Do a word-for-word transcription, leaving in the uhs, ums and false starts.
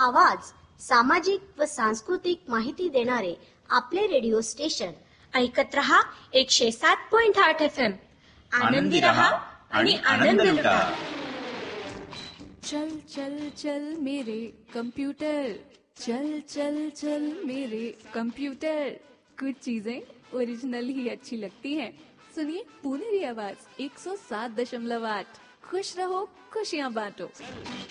आवाज, सामाजिक व सांस्कृतिक माहिती देणारे आपले रेडिओ स्टेशन. ऐकत रहा एकशे सात पॉइंट आठ एफ एम. आनंदी रहा आणि आनंद लुटा. चल चल चल मेरे कंप्यूटर, चल चल चल मेरे कंप्यूटर. कुछ चीजें ओरिजिनल ही अच्छी लगती हैं. सुनिए पुनेरी आवाज एक सौ सात दशमलव आठ. खुश रहो, खुशियां बांटो.